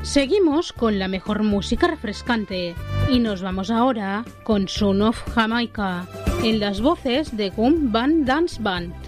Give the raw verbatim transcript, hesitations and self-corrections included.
Seguimos con la mejor música refrescante y nos vamos ahora con Son of Jamaica en las voces de Gum Band Dance Band.